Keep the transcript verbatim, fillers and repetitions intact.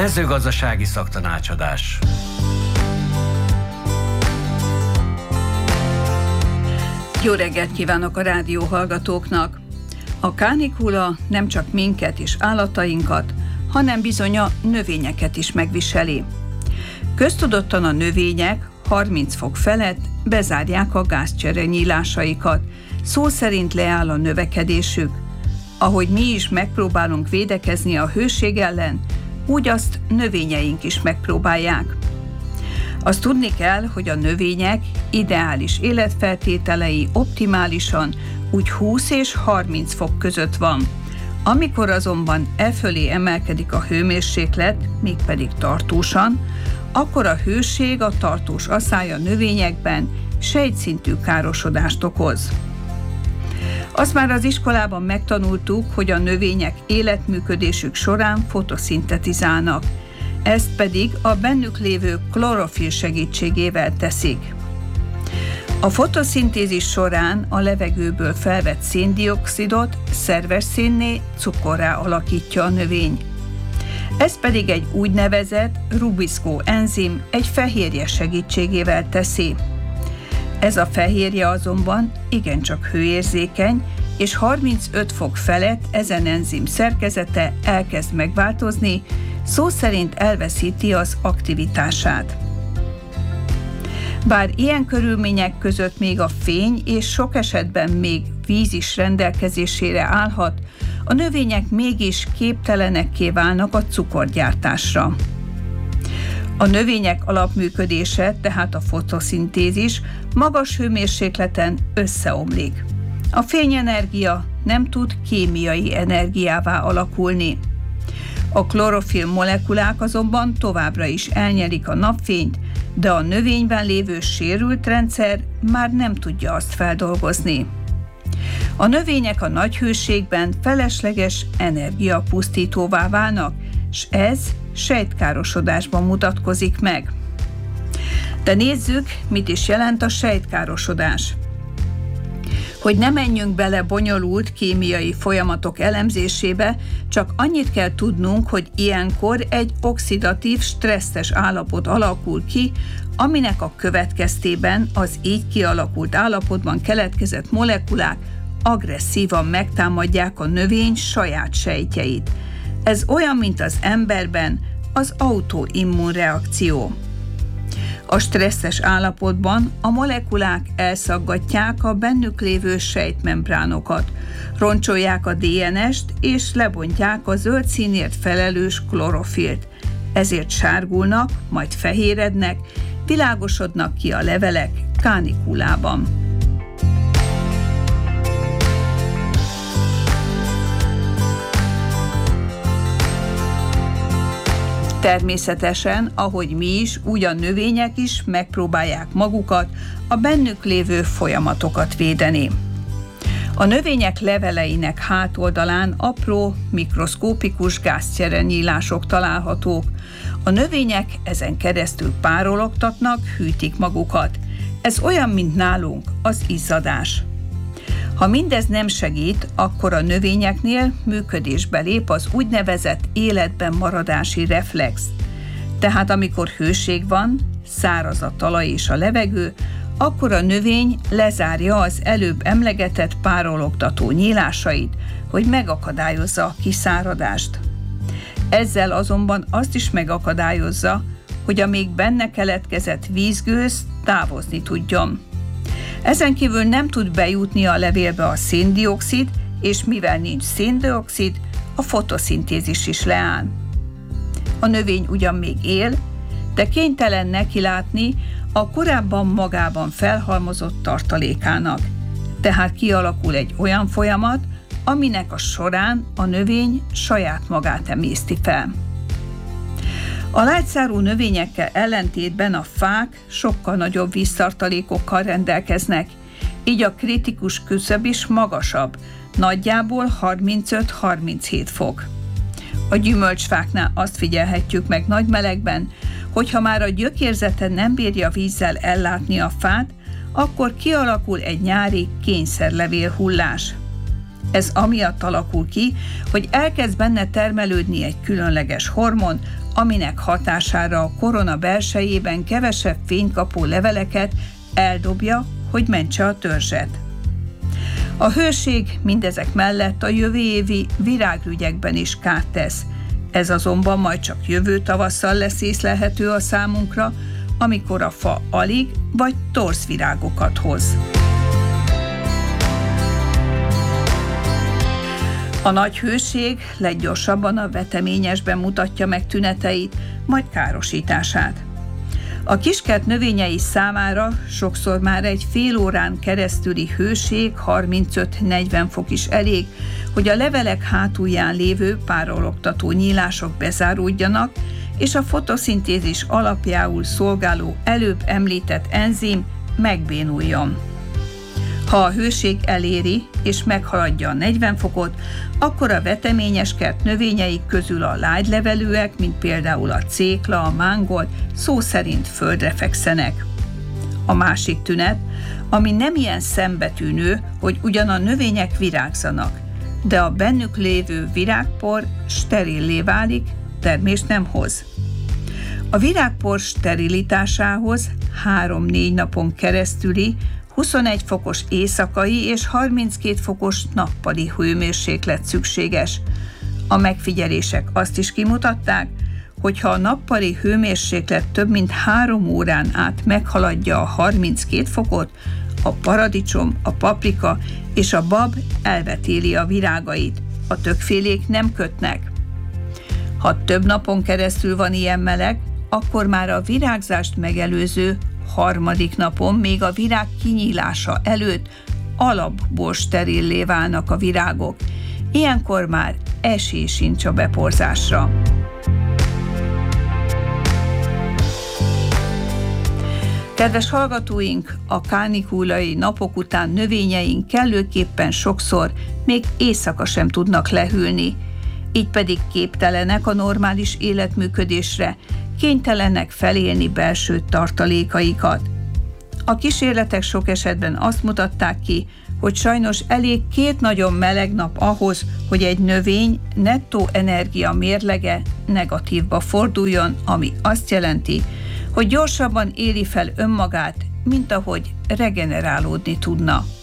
Mezőgazdasági szaktanácsadás. Jó reggelt kívánok a rádió hallgatóknak! A kánikula nem csak minket és állatainkat, hanem bizony a növényeket is megviseli. Köztudottan a növények harminc fok felett bezárják a gázcsere nyílásaikat, szó szerint leáll a növekedésük. Ahogy mi is megpróbálunk védekezni a hőség ellen, úgy azt növényeink is megpróbálják. Azt tudni kell, hogy a növények ideális életfeltételei optimálisan úgy húsz és harminc fok között van. Amikor azonban e fölé emelkedik a hőmérséklet, mégpedig tartósan, akkor a hőség, a tartós aszály a növényekben sejtszintű károsodást okoz. Azt már az iskolában megtanultuk, hogy a növények életműködésük során fotoszintetizálnak, ezt pedig a bennük lévő klorofil segítségével teszik. A fotoszintézis során a levegőből felvett széndioxidot szerves szénné, cukorrá alakítja a növény. Ez pedig egy úgynevezett Rubisco enzim egy fehérje segítségével teszi. Ez a fehérje azonban igencsak hőérzékeny, és harmincöt fok felett ezen enzim szerkezete elkezd megváltozni, szó szerint elveszíti az aktivitását. Bár ilyen körülmények között még a fény és sok esetben még víz is rendelkezésére állhat, a növények mégis képtelenekké válnak a cukorgyártásra. A növények alapműködése, tehát a fotoszintézis magas hőmérsékleten összeomlik. A fényenergia nem tud kémiai energiává alakulni. A klorofil molekulák azonban továbbra is elnyelik a napfényt, de a növényben lévő sérült rendszer már nem tudja azt feldolgozni. A növények a nagy hőségben felesleges energiapusztítóvá válnak, s ez sejtkárosodásban mutatkozik meg. De nézzük, mit is jelent a sejtkárosodás. Hogy ne menjünk bele bonyolult kémiai folyamatok elemzésébe, csak annyit kell tudnunk, hogy ilyenkor egy oxidatív, stresszes állapot alakul ki, aminek a következtében az így kialakult állapotban keletkezett molekulák agresszívan megtámadják a növény saját sejtjeit. Ez olyan, mint az emberben az autoimmunreakció. A stresszes állapotban a molekulák elszaggatják a bennük lévő sejtmembránokat, roncsolják a dé en est és lebontják a zöld színért felelős klorofilt. Ezért sárgulnak, majd fehérednek, világosodnak ki a levelek kánikulában. Természetesen, ahogy mi is, úgy a növények is megpróbálják magukat, a bennük lévő folyamatokat védeni. A növények leveleinek hátoldalán apró, mikroszkópikus gázcsere nyílások találhatók. A növények ezen keresztül párologtatnak, hűtik magukat. Ez olyan, mint nálunk az izzadás. Ha mindez nem segít, akkor a növényeknél működésbe lép az úgynevezett életben maradási reflex. Tehát amikor hőség van, száraz a talaj és a levegő, akkor a növény lezárja az előbb emlegetett párologtató nyílásait, hogy megakadályozza a kiszáradást. Ezzel azonban azt is megakadályozza, hogy a még benne keletkezett vízgőz távozni tudjon. Ezen kívül nem tud bejutni a levélbe a széndioxid, és mivel nincs széndioxid, a fotoszintézis is leáll. A növény ugyan még él, de kénytelen nekilátni a korábban magában felhalmozott tartalékának. Tehát kialakul egy olyan folyamat, aminek a során a növény saját magát emészti fel. A lágyszárú növényekkel ellentétben a fák sokkal nagyobb víztartalékokkal rendelkeznek, így a kritikus küszöb is magasabb, nagyjából harmincöt-harminchét fok. A gyümölcsfáknál azt figyelhetjük meg nagy melegben, hogy ha már a gyökérzete nem bírja vízzel ellátni a fát, akkor kialakul egy nyári kényszerlevél hullás. Ez amiatt alakul ki, hogy elkezd benne termelődni egy különleges hormon, aminek hatására a korona belsejében kevesebb fényt kapó leveleket eldobja, hogy mentse a törzset. A hőség mindezek mellett a jövő évi virágügyekben is kárt tesz. Ez azonban majd csak jövő tavasszal lesz észlelhető a számunkra, amikor a fa alig vagy torz virágokat hoz. A nagy hőség leggyorsabban a veteményesben mutatja meg tüneteit, majd károsítását. A kiskert növényei számára sokszor már egy fél órán keresztüli hőség, harmincöt-negyven fok is elég, hogy a levelek hátulján lévő párologtató nyílások bezáródjanak, és a fotoszintézis alapjául szolgáló előbb említett enzim megbénuljon. Ha a hőség eléri és meghaladja a negyven fokot, akkor a veteményes kert növényeik közül a lágylevelűek, mint például a cékla, a mángold, szó szerint földre fekszenek. A másik tünet, ami nem ilyen szembetűnő, hogy ugyan a növények virágzanak, de a bennük lévő virágpor sterillé válik, termést nem hoz. A virágpor sterilitásához három-négy napon keresztüli huszonegy fokos éjszakai és harminckét fokos nappali hőmérséklet szükséges. A megfigyelések azt is kimutatták, hogy ha a nappali hőmérséklet több mint három órán át meghaladja a harminckét fokot, a paradicsom, a paprika és a bab elvetéli a virágait, a többfélék nem kötnek. Ha több napon keresztül van ilyen meleg, akkor már a virágzást megelőző harmadik napon, még a virág kinyílása előtt alapból sterillé válnak a virágok. Ilyenkor már esély sincs a beporzásra. Kedves hallgatóink, a kánikulai napok után növényeink kellőképpen sokszor még éjszaka sem tudnak lehűlni, így pedig képtelenek a normális életműködésre, kénytelenek felélni belső tartalékaikat. A kísérletek sok esetben azt mutatták ki, hogy sajnos elég két nagyon meleg nap ahhoz, hogy egy növény nettó energia mérlege negatívba forduljon, ami azt jelenti, hogy gyorsabban éli fel önmagát, mint ahogy regenerálódni tudna.